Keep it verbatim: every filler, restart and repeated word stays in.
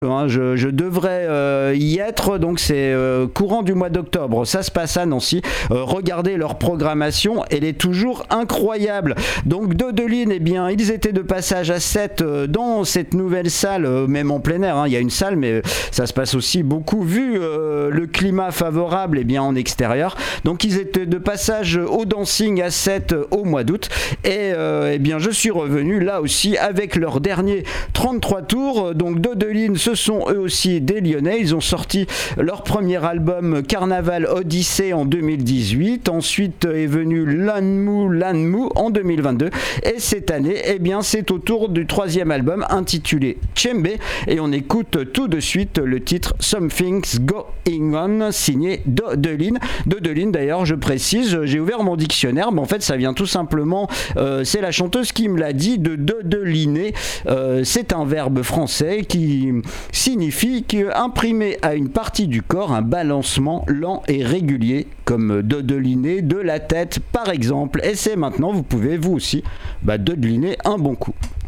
Hein, je, je devrais euh, y être, donc c'est euh, courant du mois d'octobre, ça se passe à Nancy. Euh, regardez leur programmation, elle est toujours incroyable. Donc Dodeline, eh bien, ils étaient de passage à sept euh, dans cette nouvelle salle, euh, même en plein air, hein. Il y a une salle, mais ça se passe aussi beaucoup, vu euh, le climat favorable, eh bien, en extérieur. Donc ils étaient de passage au dancing à sept euh, au mois d'août, et euh, eh bien, je suis revenu là aussi avec leur dernier trente-trois tours. Donc Dodeline, ce sont eux aussi des Lyonnais. Ils ont sorti leur premier album Carnaval Odyssée en deux mille dix-huit. Ensuite est venu Lanmou Lanmou en deux mille vingt-deux. Et cette année, eh bien, c'est au tour du troisième album intitulé Tchembe. Et on écoute tout de suite le titre Something's Going On, signé Dodeline. Dodeline, d'ailleurs, je précise, j'ai ouvert mon dictionnaire, mais en fait, ça vient tout simplement, euh, c'est la chanteuse qui me l'a dit, de dodeliner. Euh, c'est un verbe français qui signifie qu'imprimer à une partie du corps un balancement lent et régulier, comme dodeliner de la tête par exemple. Et c'est maintenant, vous pouvez vous aussi bah, dodeliner un bon coup.